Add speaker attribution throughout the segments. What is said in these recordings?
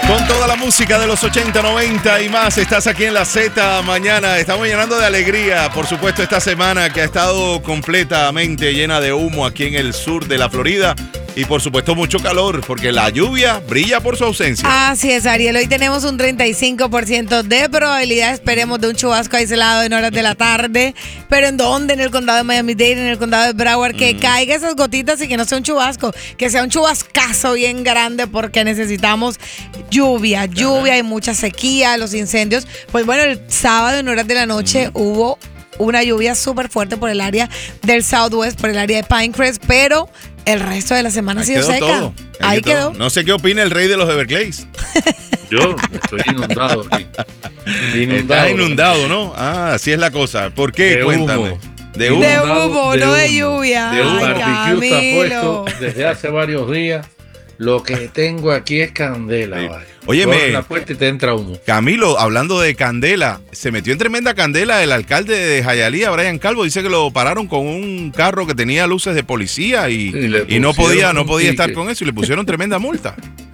Speaker 1: Con toda la música de los 80, 90 y más, estás aquí en la Z mañana. Estamos llenando de alegría, por supuesto, esta semana que ha estado completamente llena de humo aquí en el sur de la Florida. Y por supuesto mucho calor, porque la lluvia brilla por su ausencia.
Speaker 2: Así es, Ariel. Hoy tenemos un 35% de probabilidad, esperemos, de un chubasco aislado en horas de la tarde. ¿Pero en dónde? En el condado de Miami-Dade, en el condado de Broward. Que caiga esas gotitas y que no sea un chubasco, que sea un chubascazo bien grande, porque necesitamos lluvia y mucha sequía, los incendios. Pues bueno, el sábado en horas de la noche hubo una lluvia súper fuerte por el área del Southwest, por el área de Pinecrest, pero el resto de la semana ha sido seca.
Speaker 1: Todo.
Speaker 2: Ahí quedó.
Speaker 1: No sé qué opina el rey de los Everglades.
Speaker 3: Yo estoy inundado aquí.
Speaker 1: Estás inundado, ¿no? Ah, así es la cosa. ¿Por qué? Cuéntame.
Speaker 3: Humo.
Speaker 2: De humo, no de lluvia.
Speaker 3: De humo.
Speaker 2: Ay,
Speaker 3: Barbecue está
Speaker 2: Camilo.
Speaker 3: puesto desde hace varios días. Lo que tengo aquí es candela.
Speaker 1: Sí.
Speaker 3: Vale.
Speaker 1: Óyeme,
Speaker 3: Corre la puerta y te entra humo.
Speaker 1: Camilo, hablando de candela, se metió en tremenda candela el alcalde de Hialeah, Brian Calvo. Dice que lo pararon con un carro que tenía luces de policía y no podía estar con eso y le pusieron tremenda multa.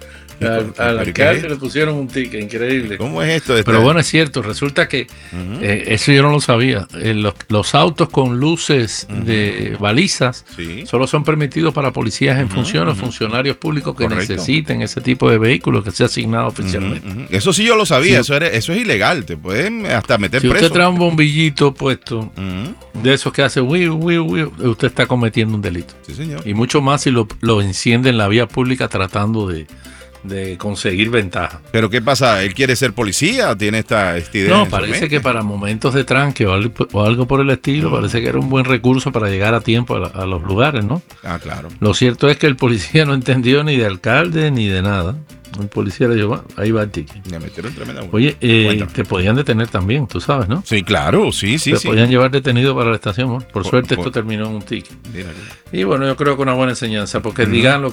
Speaker 3: Al alcalde le pusieron un ticket, increíble.
Speaker 1: ¿Cómo es esto?
Speaker 3: Pero bueno, es cierto, resulta que eso yo no lo sabía. Los autos con luces de balizas solo son permitidos para policías en función o funcionarios públicos que necesiten ese tipo de vehículos que sea asignado oficialmente.
Speaker 1: Eso sí yo lo sabía, eso es ilegal, te pueden hasta meter
Speaker 3: preso. Si usted trae un bombillito puesto de esos que hace usted está cometiendo un delito.
Speaker 1: Sí, señor.
Speaker 3: Y mucho más si lo enciende en la vía pública tratando de conseguir ventaja.
Speaker 1: ¿Pero qué pasa? ¿Él quiere ser policía? ¿Tiene esta idea?
Speaker 3: No, parece que para momentos de tranque o algo por el estilo, parece que era un buen recurso para llegar a tiempo a los lugares, ¿no?
Speaker 1: Ah, claro.
Speaker 3: Lo cierto es que el policía no entendió ni de alcalde ni de nada. El policía le dijo, ahí va el ticket.
Speaker 1: Le metieron tremenda multa.
Speaker 3: Oye, te podían detener también, tú sabes, ¿no?
Speaker 1: Sí, claro, sí.
Speaker 3: Te podían llevar detenido para la estación, ¿no? Por suerte esto terminó en un ticket. Y bueno, yo creo que una buena enseñanza, porque digamos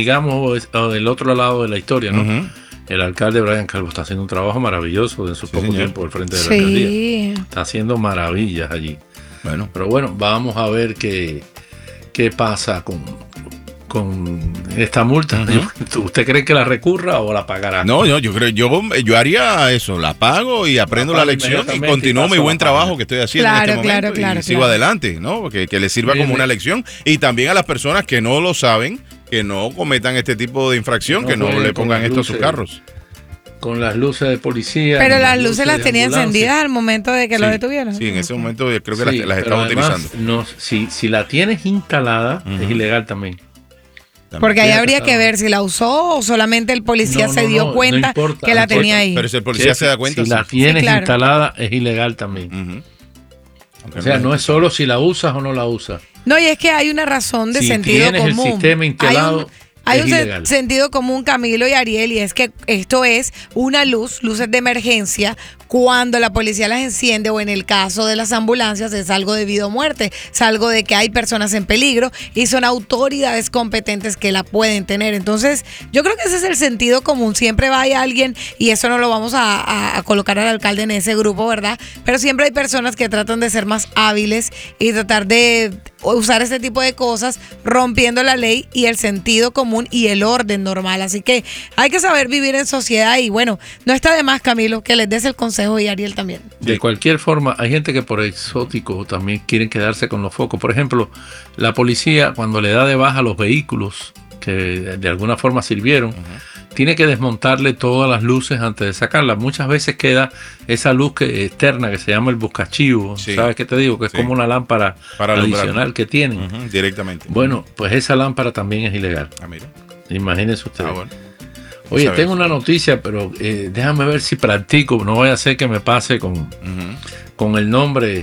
Speaker 3: del otro lado de la historia, ¿no? El alcalde Brian Calvo está haciendo un trabajo maravilloso en su poco tiempo al frente de la alcaldía. Está haciendo maravillas allí.
Speaker 1: Bueno.
Speaker 3: Pero bueno, vamos a ver qué pasa con esta multa. ¿Usted cree que la recurra o la pagará?
Speaker 1: No, yo haría eso, la pago y aprendo la lección y continúo mi buen trabajo que estoy haciendo en este momento y sigo adelante, ¿no? Que le sirva como una lección, y también a las personas que no lo saben, que no cometan este tipo de infracción, que no le pongan esto a sus carros.
Speaker 3: Con las luces de policía.
Speaker 2: Pero las luces las tenía encendidas al momento de que lo detuvieron.
Speaker 1: Sí, en ese momento creo que las estaba utilizando.
Speaker 3: No, si la tienes instalada, es ilegal también.
Speaker 2: Porque ahí habría que ver si la usó o solamente el policía se dio cuenta que la tenía ahí.
Speaker 1: Pero si el policía se da cuenta.
Speaker 3: Si la tienes instalada, es ilegal también. O sea, no es solo si la usas o no la usas.
Speaker 2: No, y es que hay una razón de sentido común.
Speaker 3: Si tienes el sistema instalado,
Speaker 2: hay un sentido común, Camilo y Ariel, y es que esto es una luces de emergencia. Cuando la policía las enciende, o en el caso de las ambulancias, es algo de vida o muerte, es algo de que hay personas en peligro y son autoridades competentes que la pueden tener. Entonces, yo creo que ese es el sentido común. Siempre va a alguien, y eso no lo vamos a colocar al alcalde en ese grupo, ¿verdad? Pero siempre hay personas que tratan de ser más hábiles y tratar de usar este tipo de cosas, rompiendo la ley y el sentido común y el orden normal. Así que hay que saber vivir en sociedad, y bueno, no está de más, Camilo, que les des el consejo, y Ariel también.
Speaker 3: De cualquier forma, hay gente que por exótico también quieren quedarse con los focos. Por ejemplo, la policía, cuando le da de baja los vehículos que de alguna forma sirvieron, tiene que desmontarle todas las luces antes de sacarlas. Muchas veces queda esa luz externa que se llama el buscachivo. ¿Sabes qué te digo? Que es como una lámpara adicional que tienen.
Speaker 1: Directamente.
Speaker 3: Bueno, pues esa lámpara también es ilegal.
Speaker 1: Mira.
Speaker 3: Imagínense ustedes.
Speaker 1: Bueno.
Speaker 3: Oye, tengo una noticia, pero déjame ver si practico. No vaya a ser que me pase con el nombre,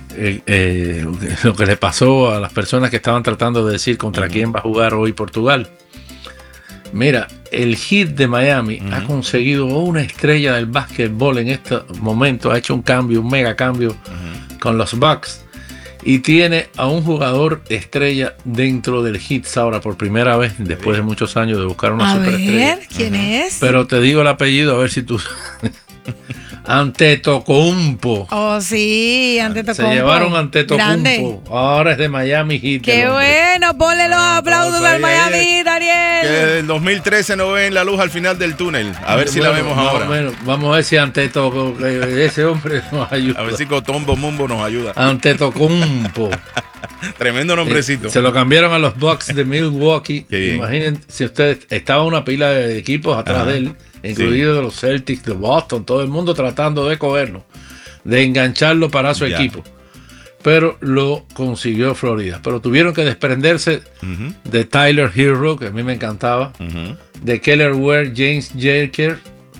Speaker 3: lo que le pasó a las personas que estaban tratando de decir contra quién va a jugar hoy Portugal. Mira, el Heat de Miami ha conseguido una estrella del básquetbol en este momento. Ha hecho un mega cambio con los Bucks. Y tiene a un jugador estrella dentro del Heat ahora por primera vez, después de muchos años de buscar una superestrella.
Speaker 2: A ver, ¿quién es?
Speaker 3: Pero te digo el apellido, a ver si tú... Antetokounmpo.
Speaker 2: Oh, sí, Antetokounmpo.
Speaker 3: Se llevaron Antetokounmpo. Ahora es de Miami Heat.
Speaker 2: Qué bueno, ponle los aplausos al Miami Heat, Ariel.
Speaker 1: Que desde el 2013 no ven la luz al final del túnel. A ver si la vemos ahora.
Speaker 3: Vamos a ver si Antetokounmpo, ese hombre nos ayuda.
Speaker 1: A ver si Cotombo Mumbo nos ayuda.
Speaker 3: Antetokounmpo.
Speaker 1: Tremendo nombrecito.
Speaker 3: Se lo cambiaron a los Bucks de Milwaukee. Imaginen si ustedes, estaba una pila de equipos atrás de él, incluidos los Celtics de Boston, todo el mundo tratando de cogerlo, de engancharlo para su equipo. Pero lo consiguió Florida. Pero tuvieron que desprenderse de Tyler Hero, que a mí me encantaba, de Keller Ware, James Jerker,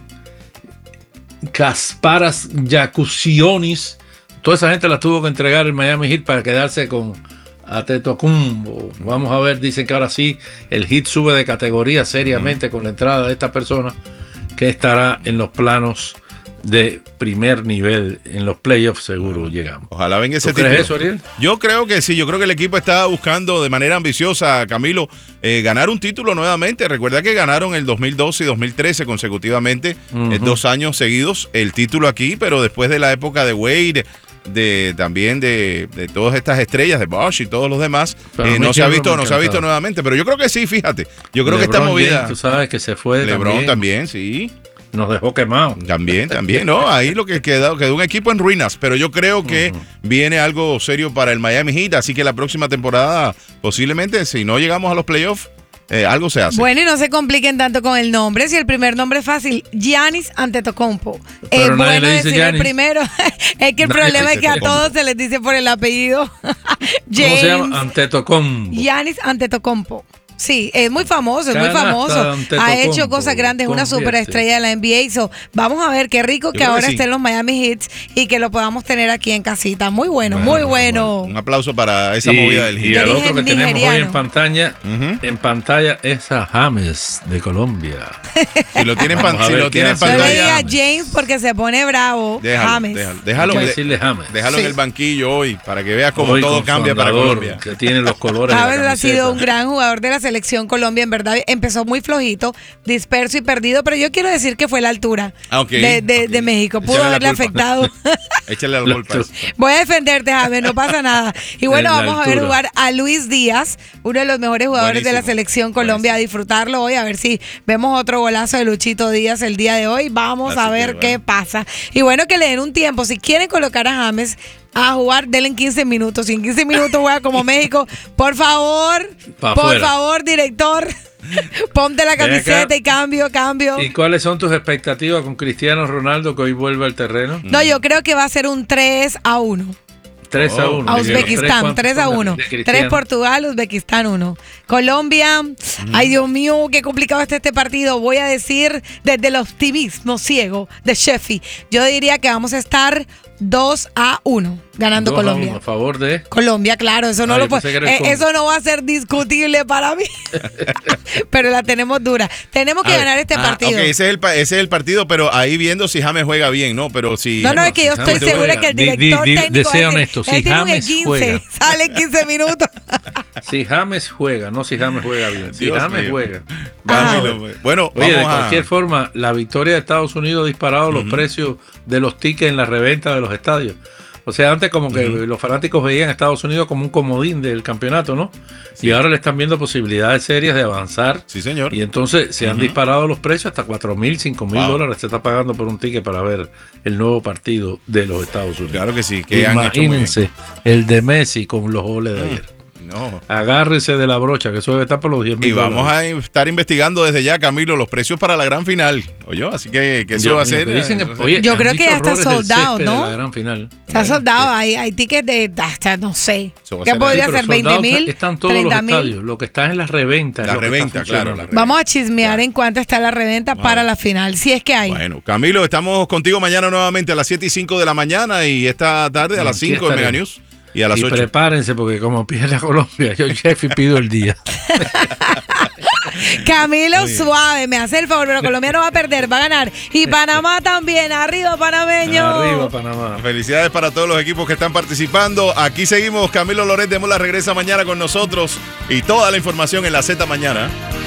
Speaker 3: Kasparas Jakusionis. Toda esa gente la tuvo que entregar el Miami Heat para quedarse con Antetokounmpo. Vamos a ver, dicen que ahora sí el Heat sube de categoría seriamente con la entrada de esta persona que estará en los planos de primer nivel. En los playoffs seguro llegamos.
Speaker 1: Ojalá venga ese
Speaker 3: título. ¿Crees eso, Ariel?
Speaker 1: Yo creo que sí, yo creo que el equipo está buscando de manera ambiciosa, Camilo, ganar un título nuevamente. Recuerda que ganaron el 2012 y 2013 consecutivamente, 2 años seguidos el título aquí, pero después de la época de Wade, también de todas estas estrellas de Bosch y todos los demás, no se ha visto nuevamente, pero yo creo que sí, fíjate, yo creo que esta movida
Speaker 3: James, tú sabes que se fue
Speaker 1: LeBron también sí
Speaker 3: nos dejó quemados.
Speaker 1: También, no, ahí lo que quedó un equipo en ruinas, pero yo creo que viene algo serio para el Miami Heat, así que la próxima temporada posiblemente, si no llegamos a los playoffs, algo se hace.
Speaker 2: Bueno, y no se compliquen tanto con el nombre. Si el primer nombre es fácil, Giannis Antetokounmpo.
Speaker 3: Pero nadie
Speaker 2: bueno
Speaker 3: le dice
Speaker 2: decir
Speaker 3: Giannis.
Speaker 2: el primero. Es que el problema es que a todos se les dice por el apellido.
Speaker 3: James, ¿cómo se llama? Antetokounmpo.
Speaker 2: Giannis Antetokounmpo. Sí, es muy famoso, es muy famoso. Ha hecho cosas grandes, una superestrella de la NBA. So, vamos a ver, qué rico que ahora estén los Miami Heat y que lo podamos tener aquí en casita. Muy bueno, muy bueno.
Speaker 1: Un aplauso para esa movida del Heat.
Speaker 3: Y el otro que tenemos hoy en pantalla es a James de Colombia.
Speaker 1: Si lo tiene en pantalla.
Speaker 2: No le diga James porque se pone bravo.
Speaker 1: James. Déjalo en el banquillo hoy para que veas cómo todo cambia para Colombia.
Speaker 3: Que tiene los colores.
Speaker 2: James ha sido un gran jugador de la selección Colombia, en verdad empezó muy flojito, disperso y perdido, pero yo quiero decir que fue la altura de México, pudo haberle afectado.
Speaker 1: Échale la culpa.
Speaker 2: Voy a defenderte, James, no pasa nada. Y bueno, vamos a ver jugar a Luis Díaz, uno de los mejores jugadores de la selección Colombia, a disfrutarlo hoy, a ver si vemos otro golazo de Luchito Díaz el día de hoy, vamos a ver qué pasa. Y bueno, que le den un tiempo, si quieren colocar a James a jugar, denle en 15 minutos. Si en 15 minutos juega como México, por favor, director, ponte la camiseta y cambio.
Speaker 3: ¿Y cuáles son tus expectativas con Cristiano Ronaldo que hoy vuelve al terreno?
Speaker 2: No, yo creo que va a ser un 3-1.
Speaker 3: 3-1.
Speaker 2: A Uzbekistán, 3-1. 3 Portugal, Uzbekistán 1. Colombia, ay Dios mío, qué complicado está este partido. Voy a decir desde el optimismo ciego de Sheffield. Yo diría que vamos a estar 2-1 ganando Colombia.
Speaker 3: A favor de
Speaker 2: Colombia, claro, eso no eso no va a ser discutible para mí. Pero la tenemos dura. Tenemos que ganar este partido.
Speaker 1: Okay, ese es el partido, pero ahí viendo si James juega bien, ¿no? Pero si
Speaker 2: No, es que yo estoy segura que el director técnico
Speaker 3: sea honesto, si James juega,
Speaker 2: sale 15 minutos.
Speaker 3: Si James juega, no si James juega bien. Si James juega.
Speaker 1: Bueno,
Speaker 3: oye, de cualquier forma, la victoria de Estados Unidos ha disparado los precios de los tickets en la reventa de los estadios. O sea, antes como que los fanáticos veían a Estados Unidos como un comodín del campeonato, ¿no? Sí. Y ahora le están viendo posibilidades serias de avanzar.
Speaker 1: Sí, señor.
Speaker 3: Y entonces se han disparado los precios hasta $4,000, $5,000 se está pagando por un ticket para ver el nuevo partido de los Estados Unidos.
Speaker 1: Claro que sí. Que
Speaker 3: imagínense el de Messi con los goles de ayer. No. Agárrese de la brocha, que eso debe estar por los $10,000.
Speaker 1: Y vamos a estar investigando desde ya, Camilo, los precios para la gran final. Oye, así que eso va a ser.
Speaker 2: Yo creo que ya está soldado, ¿no?
Speaker 3: La gran final.
Speaker 2: Está soldado, hay tickets de hasta no sé. ¿Qué podría ser? 20,000.
Speaker 3: Están todos los estadios. Lo que está en las reventas.
Speaker 1: La reventa, claro.
Speaker 2: Vamos a chismear en cuánto está la reventa para la final, si es que hay.
Speaker 1: Bueno, Camilo, estamos contigo mañana nuevamente a las 7:05 de la mañana y esta tarde a las 5 en Mega News. Y a las 8.
Speaker 3: Prepárense porque como pierde a Colombia, yo Jeffy pido el día.
Speaker 2: Camilo, suave, me hace el favor, pero Colombia no va a perder, va a ganar. Y Panamá también, arriba panameño.
Speaker 3: Arriba Panamá.
Speaker 1: Felicidades para todos los equipos que están participando. Aquí seguimos, Camilo Loret de Mola regresa mañana con nosotros y toda la información en la Z Mañana.